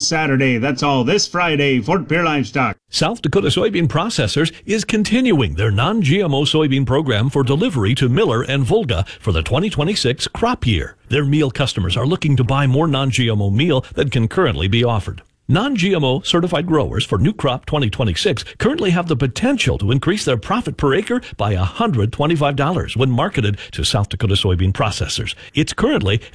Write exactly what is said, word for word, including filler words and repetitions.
Saturday. That's all this Friday, Fort Pierre Livestock. South Dakota Soybean Processors is continuing their non-G M O soybean program for delivery to Miller and Volga for the twenty twenty-six crop year. Their meal customers are looking to buy more non-G M O meal than can currently be offered. Non-G M O certified growers for new crop twenty twenty-six currently have the potential to increase their profit per acre by one hundred twenty-five dollars when marketed to South Dakota Soybean Processors. It's currently